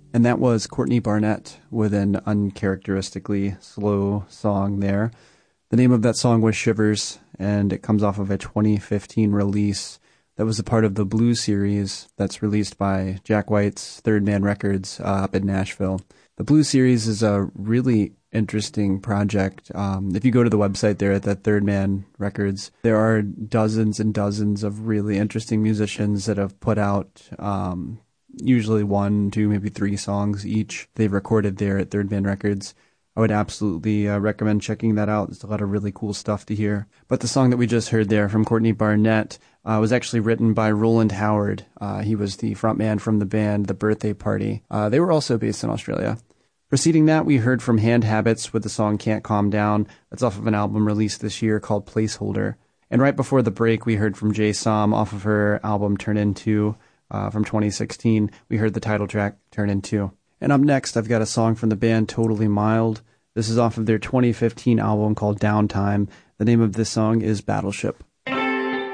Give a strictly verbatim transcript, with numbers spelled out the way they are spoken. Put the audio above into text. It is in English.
And that was Courtney Barnett with an uncharacteristically slow song there. The name of that song was Shivers, and it comes off of a twenty fifteen release that was a part of the Blue series that's released by Jack White's Third Man Records uh, up in Nashville. The Blue series is a really interesting project. Um, if you go to the website there at that Third Man Records, there are dozens and dozens of really interesting musicians that have put out um, usually one, two, maybe three songs each they've recorded there at Third Man Records. I would absolutely uh, recommend checking that out. There's a lot of really cool stuff to hear. But the song that we just heard there from Courtney Barnett uh, was actually written by Roland Howard. Uh, he was the frontman from the band The Birthday Party. Uh, they were also based in Australia. Preceding that, we heard from Hand Habits with the song Can't Calm Down. That's off of an album released this year called Placeholder. And right before the break, we heard from Jay Som off of her album Turn Into uh, from twenty sixteen. We heard the title track Turn Into. And up next, I've got a song from the band Totally Mild. This is off of their twenty fifteen album called Downtime. The name of this song is Battleship.